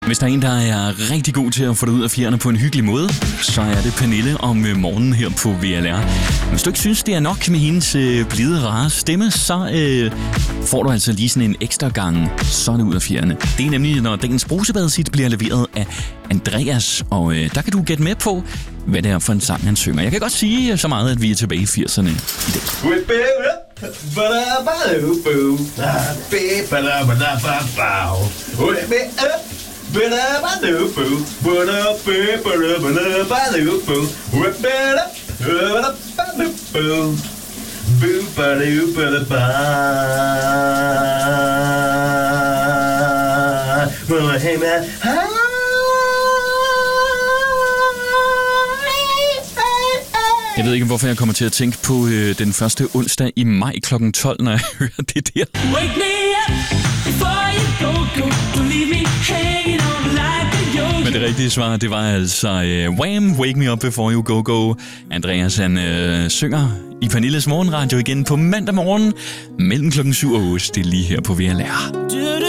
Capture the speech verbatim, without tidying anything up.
Hvis der er en, der er rigtig god til at få det ud af fjerne på en hyggelig måde, så er det Pernille om morgenen her på V L R. Hvis du ikke synes, det er nok med hendes øh, blide, rare stemme, så øh, får du altså lige sådan en ekstra gang, så er det ud af fjerne. Det er nemlig, når dagens brusebadsit bliver leveret af Andreas, og øh, der kan du gætte med på, hvad det er for en sang, han synger. Jeg kan godt sige så meget, at vi er tilbage i firserne i dag. Hey man, Jeg ved ikke, hvorfor jeg kommer til at tænke på øh, den første onsdag i maj klokken tolv, når jeg hører det der. Wake me up before you go, go. Don't leave me hanging on like a yo-yo. Men det rigtige svar, det var altså øh, Wham! Wake me up before you go, go. Andreas, han øh, synger i Pernilles morgenradio igen på mandag morgen mellem klokken syv og otte. Det er lige her på V L R.